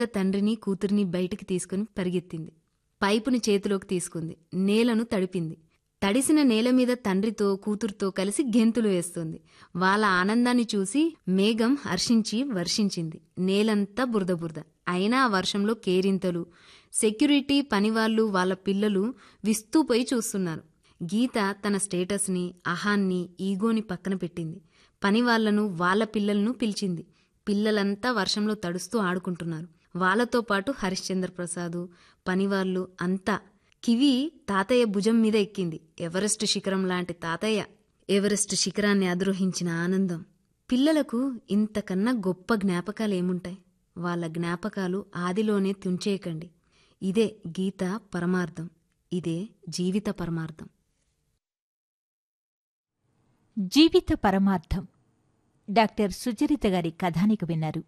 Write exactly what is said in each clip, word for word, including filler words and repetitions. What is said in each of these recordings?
తండ్రిని కూతుర్ని బయటికి తీసుకుని పరిగెత్తింది. పైపుని చేతిలోకి తీసుకుంది. నేలను తడిపింది. తడిసిన నేలమీద తండ్రితో కూతురుతో కలిసి గెంతులు వేస్తుంది. వాళ్ళ ఆనందాన్ని చూసి మేఘం హర్షించి వర్షించింది. నేలంతా బురద బురద. అయినా ఆ వర్షంలో కేరింతలు. సెక్యూరిటీ పనివాళ్లు వాళ్ళ పిల్లలు విస్తూపోయి చూస్తున్నారు. గీత తన స్టేటస్ని, అహాన్ని, ఈగోని పక్కన పెట్టింది. పనివాళ్లను, వాళ్ళ పిల్లలను పిలిచింది. పిల్లలంతా వర్షంలో తడుస్తూ ఆడుకుంటున్నారు. వాళ్లతో పాటు హరిశ్చంద్ర ప్రసాదు, పనివాళ్లు అంతా. కివి తాతయ్య భుజం మీద ఎక్కింది. ఎవరెస్ట్ శిఖరం లాంటి తాతయ్య. ఎవరెస్ట్ శిఖరాన్ని అధిరోహించిన ఆనందం. పిల్లలకు ఇంతకన్నా గొప్ప జ్ఞాపకాలేముంటాయి? వాళ్ళ జ్ఞాపకాలు ఆదిలోనే తుంచేయకండి. ఇదే గీత పరమార్థం. ఇదే జీవిత పరమార్థం. జీవిత పరమార్థం డాక్టర్ సుచరిత గారి కథానిక విన్నారు.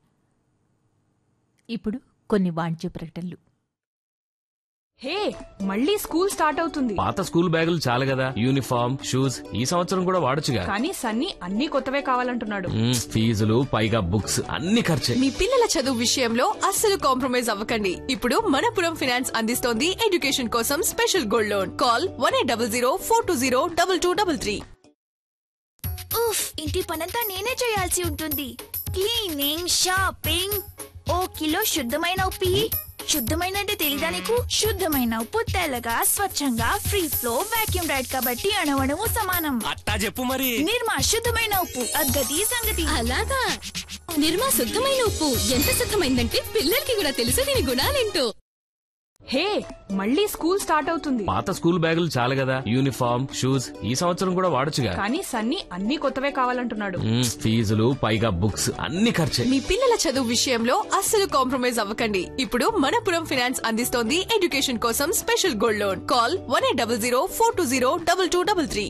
ఇప్పుడు కొన్ని వాణిజ్య ప్రకటనలు. హే, మళ్ళీ స్కూల్ స్టార్ట్ అవుతుంది. పాత స్కూల్ బ్యాగులు చాలు కదా, యూనిఫామ్, షూస్ ఈ సంవత్సరం కూడా వాడొచ్చుగా. కానీ సన్నీ అన్ని కొత్తవే కావాలంటున్నాడు. మ్మ్, ఫీజులు పైగా బుక్స్ అన్ని ఖర్చే. మీ పిల్లల చదువు విషయంలో అస్సలు కాంప్రమైజ్ అవ్వకండి. ఇప్పుడు మనపురం ఫైనాన్స్ అందిస్తోంది ఎడ్యుకేషన్ కోసం special gold loan. Call one eight double zero four two zero double two double three. ఉఫ్, ఇంటి పనంతా నేనే చేయాల్సి ఉంటుంది. Cleaning, shopping. ఓ కిలో శుద్ధమైన ఉప్పి. శుద్ధమైన అంటే తెలీదా నీకు? శుద్ధమైన ఉప్పు తెల్లగా, స్వచ్ఛంగా, ఫ్రీ ఫ్లో, వాక్యూమ్ రైడ్ కాబట్టి అణవణము సమానం. అట్టా చెప్పు మరి. నిర్మా శుద్ధమైన ఉప్పు, అద్గతి సంగతి. అలాగా, నిర్మా శుద్ధమైన ఉప్పు ఎంత శుద్ధమైందంటే పిల్లలకి కూడా తెలుసు దీని గుణాలేంటో. హే, మళ్ళీ స్కూల్ స్టార్ట్ అవుతుంది. పాత స్కూల్ బ్యాగులు చాలు కదా, యూనిఫామ్, షూస్ ఈ సంవత్సరం కూడా వాడొచ్చుగా. కానీ సన్నీ అన్ని కొత్తవే కావాలంటున్నాడు. మ్మ్, ఫీజులు పైగా బుక్స్ అన్ని ఖర్చే. మీ పిల్లల చదువు విషయంలో అస్సలు కాంప్రమైజ్ అవ్వకండి. ఇప్పుడు మనపురం ఫైనాన్స్ అందిస్తోంది ఎడ్యుకేషన్ కోసం special gold loan. Call one eight double zero four two zero double two double three.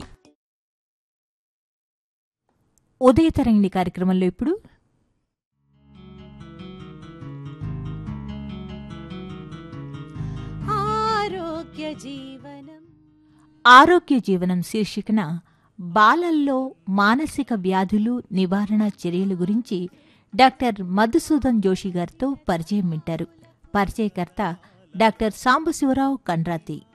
ఉదయ తరంగిణి కార్యక్రమంలో ఇప్పుడు ఆరోగ్య జీవనం శీర్షికన బాలల్లో మానసిక వ్యాధులు నివారణ చర్యల గురించి డాక్టర్ మధుసూదన్ జోషి గారితో పరిచయం వింటారు. పరిచయకర్త డాక్టర్ సాంబశివరావు కండ్రాతి.